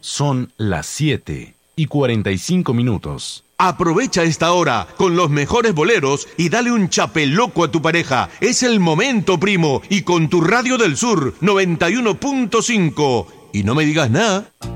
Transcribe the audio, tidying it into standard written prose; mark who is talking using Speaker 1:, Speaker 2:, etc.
Speaker 1: Son las 7:45.
Speaker 2: Aprovecha esta hora con los mejores boleros y dale un chapeloco a tu pareja. Es el momento, primo, y con tu Radio del Sur 91.5. Y no me digas nada.